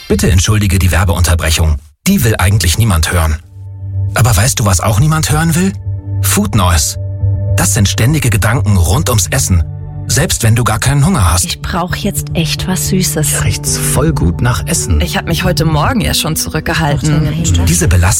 Bitte entschuldige die Werbeunterbrechung. Die will eigentlich niemand hören. Aber weißt du, was auch niemand hören will? Food Noise. Das sind ständige Gedanken rund ums Essen. Selbst wenn du gar keinen Hunger hast. Ich brauche jetzt echt was Süßes. Riecht's voll gut nach Essen. Ich habe mich heute Morgen ja schon zurückgehalten. Diese